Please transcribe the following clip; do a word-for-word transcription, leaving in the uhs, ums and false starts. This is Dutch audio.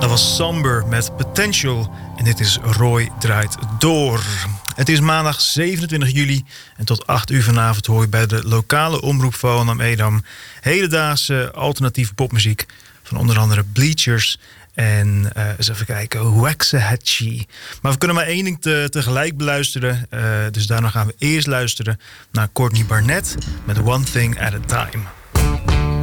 Dat was Somber met Potential en dit is Roy Draait Door. Het is maandag zevenentwintig juli en tot acht uur vanavond hoor je bij de lokale omroep Volendam-Edam hedendaagse alternatieve popmuziek van onder andere Bleachers en uh, eens even kijken, Waxahachie. Maar we kunnen maar één ding te, tegelijk beluisteren, uh, dus daarna gaan we eerst luisteren naar Courtney Barnett met One Thing at a Time.